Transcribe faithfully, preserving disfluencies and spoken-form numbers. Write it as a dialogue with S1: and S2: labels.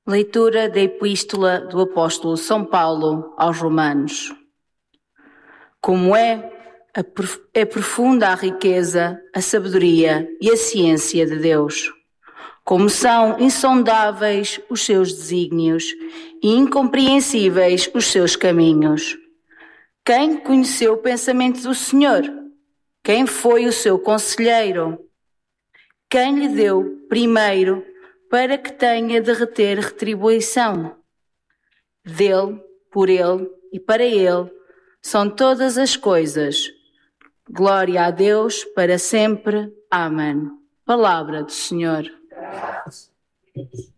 S1: Leitura da Epístola do Apóstolo São Paulo aos Romanos. Como é, a, é profunda a riqueza, a sabedoria e a ciência de Deus. Como são insondáveis os seus desígnios e incompreensíveis os seus caminhos. Quem conheceu o pensamento do Senhor? Quem foi o seu conselheiro? Quem lhe deu primeiro para que tenha de reter retribuição? Dele, por ele e para ele são todas as coisas. Glória a Deus para sempre. Amém. Palavra do Senhor.